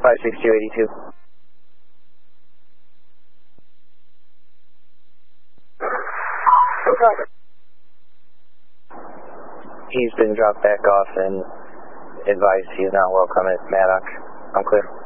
56282. He's been dropped back off and advised he is not welcome at Maddox. I'm clear.